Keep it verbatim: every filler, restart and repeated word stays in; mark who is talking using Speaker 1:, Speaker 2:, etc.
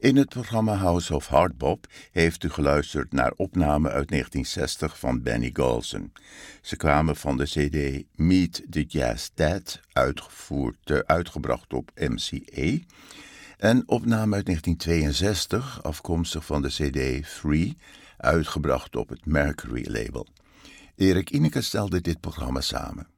Speaker 1: In het programma House of Hardbop heeft u geluisterd naar opnamen uit negentien zestig van Benny Golson. Ze kwamen van de cd Meet the Jazz Dad, uitgevoerd, uh, uitgebracht op M C A. En opname uit negentien tweeënzestig, afkomstig van de cd Free, uitgebracht op het Mercury label. Erik Ineke stelde dit programma samen.